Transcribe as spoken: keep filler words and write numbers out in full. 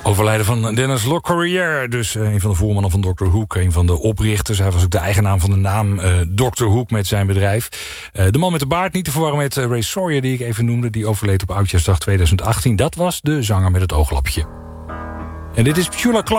Overlijden van Dennis Locorriere, dus uh, een van de voormannen van dokter Hoek, een van de oprichters. Hij was ook de eigenaar van de naam uh, dokter Hoek met zijn bedrijf. Uh, de man met de baard, niet te verwarren met uh, Ray Sawyer, die ik even noemde, die overleed op Oudjaarsdag tweeduizend achttien. Dat was de zanger met het ooglapje. En dit is Petula Clark.